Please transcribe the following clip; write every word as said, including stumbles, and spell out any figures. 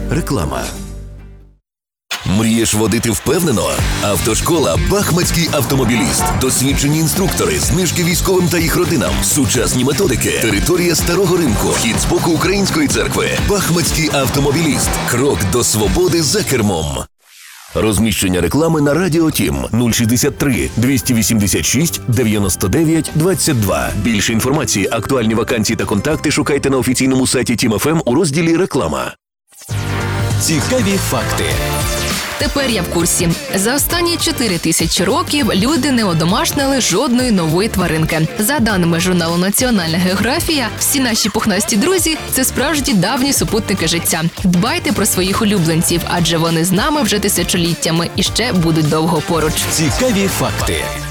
Реклама. Мрієш водити впевнено? Автошкола «Бахмацький автомобіліст». Досвідчені інструктори, знижки військовим та їх родинам, сучасні методики, територія Старого Ринку, вхід з боку Української церкви. «Бахмацький автомобіліст». Крок до свободи за кермом. Розміщення реклами на Радіо Тім нуль шістдесят три двісті вісімдесят шість дев'яносто дев'ять двадцять два. Більше інформації, актуальні вакансії та контакти шукайте на офіційному сайті Тім еф ем у розділі «Реклама». Цікаві факти. Тепер я в курсі. За останні чотири тисячі років люди не одомашнили жодної нової тваринки. За даними журналу «Національна географія», всі наші пухнасті друзі – це справжні давні супутники життя. Дбайте про своїх улюбленців, адже вони з нами вже тисячоліттями і ще будуть довго поруч. Цікаві факти.